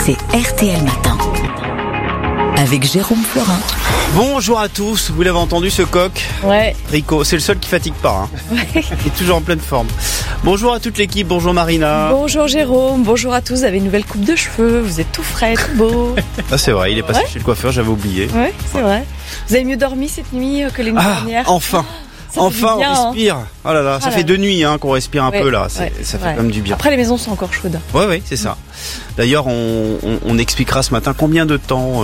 c'est RTL Matin. Avec Jérôme Florin. Bonjour à tous, vous l'avez entendu ce coq ? Ouais. Rico, c'est le seul qui fatigue pas. Ouais. Il est toujours en pleine forme. Bonjour à toute l'équipe, bonjour Marina. Bonjour Jérôme, bonjour à tous. Vous avez une nouvelle coupe de cheveux, vous êtes tout frais, tout beau. Ah c'est vrai, il est passé chez le coiffeur, j'avais oublié. Ouais, c'est vrai. Vous avez mieux dormi cette nuit que les nuits dernières ? Enfin. Enfin, bien, on respire. Oh là là, ça fait 2 nuits qu'on respire un peu là. Ça fait quand même du bien. Après, les maisons sont encore chaudes. Ouais, c'est ça. D'ailleurs, on expliquera ce matin combien de temps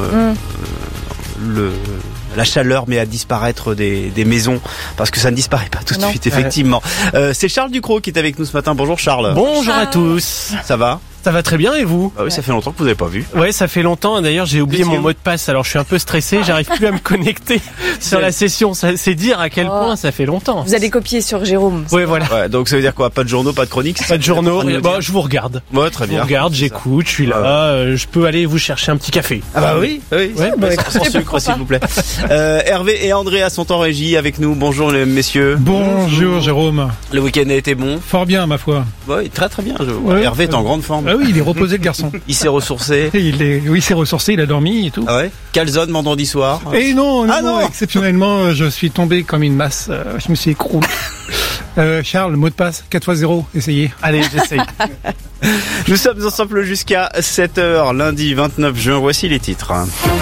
la chaleur met à disparaître des maisons, parce que ça ne disparaît pas tout de suite, effectivement. C'est Charles Ducrot qui est avec nous ce matin. Bonjour Charles. Bonjour à tous. Ça va ? Ça va très bien et vous ? Ah oui, ça fait longtemps que vous n'avez pas vu. Ouais, ça fait longtemps. D'ailleurs, j'ai oublié mon mot de passe, alors je suis un peu stressé. J'arrive plus à me connecter sur la session. C'est dire à quel point ça fait longtemps. Vous allez copier sur Jérôme. Ouais, voilà. Ouais, donc ça veut dire quoi ? Pas de journaux, pas de chroniques ? Pas de journaux. Je vous regarde. Ouais, très bien. Je vous regarde, j'écoute, je suis là. Je peux aller vous chercher un petit café. Ah bah oui. Ouais, sans sucre, s'il vous plaît. Hervé et Andrea sont en régie avec nous. Bonjour les messieurs. Bonjour Jérôme. Le week-end a été bon ? Fort bien ma foi. Oui, très très bien. Ouais, Hervé est en grande forme. Ah oui, il est reposé le garçon. Il s'est ressourcé. Il s'est ressourcé, il a dormi et tout. Ah ouais ? Calzone vendredi soir. Et non, exceptionnellement, je suis tombé comme une masse. Je me suis écroulé. Charles, mot de passe 4x0, essayez. Allez, j'essaye. Nous sommes ensemble jusqu'à 7h, lundi 29 juin. Voici les titres.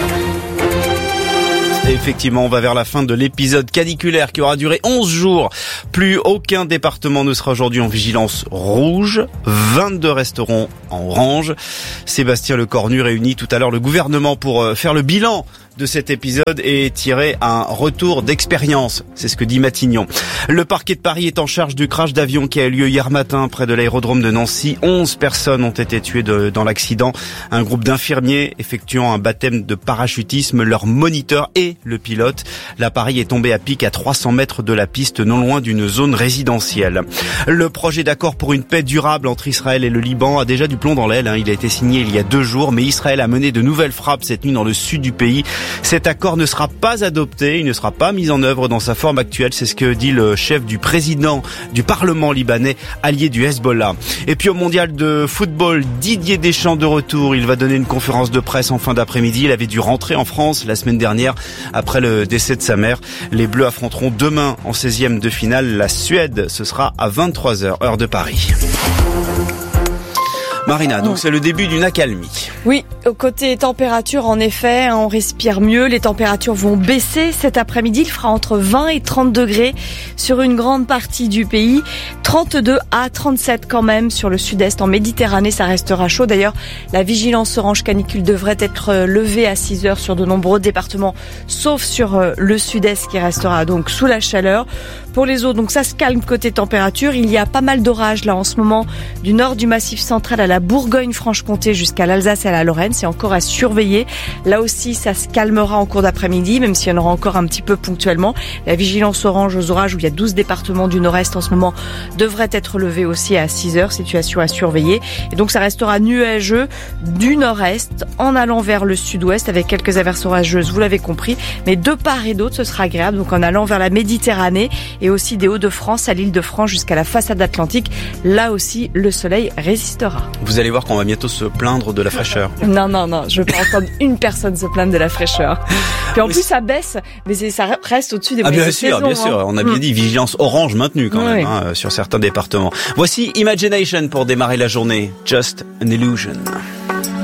Et effectivement, on va vers la fin de l'épisode caniculaire qui aura duré 11 jours. Plus aucun département ne sera aujourd'hui en vigilance rouge. 22 resteront en orange. Sébastien Lecornu réunit tout à l'heure le gouvernement pour faire le bilan de cet épisode et tirer un retour d'expérience. C'est ce que dit Matignon. Le parquet de Paris est en charge du crash d'avion qui a eu lieu hier matin près de l'aérodrome de Nancy. 11 personnes ont été tuées dans l'accident. Un groupe d'infirmiers effectuant un baptême de parachutisme, leur moniteur et le pilote. L'appareil est tombé à pic à 300 mètres de la piste, non loin d'une zone résidentielle. Le projet d'accord pour une paix durable entre Israël et le Liban a déjà du plomb dans l'aile. Il a été signé il y a 2 jours, mais Israël a mené de nouvelles frappes cette nuit dans le sud du pays. Cet accord ne sera pas adopté, il ne sera pas mis en œuvre dans sa forme actuelle, c'est ce que dit le chef du président du Parlement libanais, allié du Hezbollah. Et puis au mondial de football, Didier Deschamps de retour, il va donner une conférence de presse en fin d'après-midi. Il avait dû rentrer en France la semaine dernière après le décès de sa mère. Les Bleus affronteront demain en 16e de finale la Suède, ce sera à 23h, heure de Paris. Marina, donc c'est le début d'une accalmie. Oui, côté température, en effet, on respire mieux. Les températures vont baisser cet après-midi. Il fera entre 20 et 30 degrés sur une grande partie du pays. 32 à 37 quand même sur le sud-est. En Méditerranée, ça restera chaud. D'ailleurs, la vigilance orange canicule devrait être levée à 6 heures sur de nombreux départements, sauf sur le sud-est qui restera donc sous la chaleur. Pour les autres, donc ça se calme côté température. Il y a pas mal d'orages là en ce moment du nord du Massif central à la Bourgogne-Franche-Comté jusqu'à l'Alsace et à la Lorraine. C'est encore à surveiller. Là aussi, ça se calmera en cours d'après-midi, même s'il y en aura encore un petit peu ponctuellement. La vigilance orange aux orages, où il y a 12 départements du nord-est en ce moment, devrait être levée aussi à 6 heures. Situation à surveiller. Et donc, ça restera nuageux du nord-est en allant vers le sud-ouest avec quelques averses orageuses, vous l'avez compris. Mais de part et d'autre, ce sera agréable. Donc, en allant vers la Méditerranée et aussi des Hauts-de-France à l'Île-de-France jusqu'à la façade atlantique. Là aussi, le soleil résistera. Vous allez voir qu'on va bientôt se plaindre de la fraîcheur. Non, je veux pas entendre une personne se plaindre de la fraîcheur. Puis en plus, ça baisse, mais ça reste au-dessus des moyennes saisons. Bien sûr. On a bien dit vigilance orange maintenue quand même sur certains départements. Voici Imagination pour démarrer la journée. Just an Illusion.